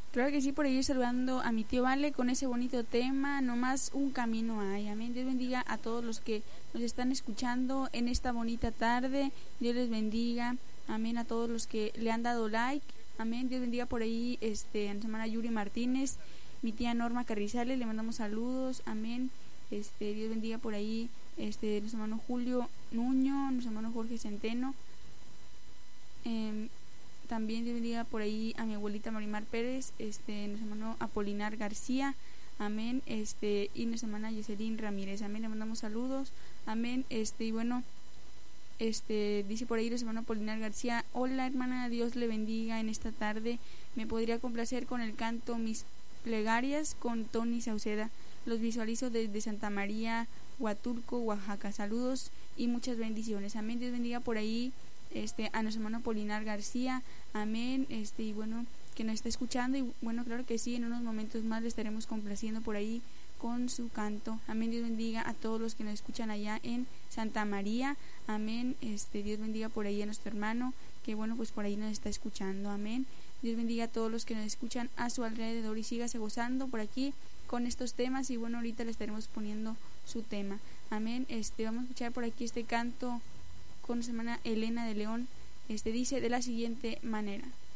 Claro que sí, por ahí saludando a mi tío Vale con ese bonito tema, nomás un camino hay. Amén. Dios bendiga a todos los que nos están escuchando en esta bonita tarde. Dios les bendiga. Amén. A todos los que le han dado like. Amén. Dios bendiga por ahí a nuestra hermana Yuri Martínez, mi tía Norma Carrizales, le mandamos saludos. Amén. Dios bendiga por ahí nuestro hermano Julio Nuño, nuestro hermano Jorge Centeno. También Dios bendiga por ahí a mi abuelita Marimar Pérez, nuestro hermano Apolinar García, amén, y nuestra hermana Yeselín Ramírez, amén, le mandamos saludos, amén, y bueno, dice por ahí nuestro hermano Apolinar García: hola hermana, Dios le bendiga en esta tarde, me podría complacer con el canto Mis Plegarias con Tony Sauceda, los visualizo desde Santa María, Huatulco, Oaxaca, saludos y muchas bendiciones, amén. Dios bendiga por ahí a nuestro hermano Polinar García, amén, y bueno, que nos está escuchando, y bueno, claro que sí, en unos momentos más le estaremos complaciendo por ahí con su canto, amén. Dios bendiga a todos los que nos escuchan allá en Santa María, amén, Dios bendiga por ahí a nuestro hermano, que bueno, pues por ahí nos está escuchando, amén. Dios bendiga a todos los que nos escuchan a su alrededor y sígase gozando por aquí con estos temas, y bueno, ahorita le estaremos poniendo su tema, amén. Vamos a escuchar por aquí este canto con su hermana Elena de León. Dice de la siguiente manera: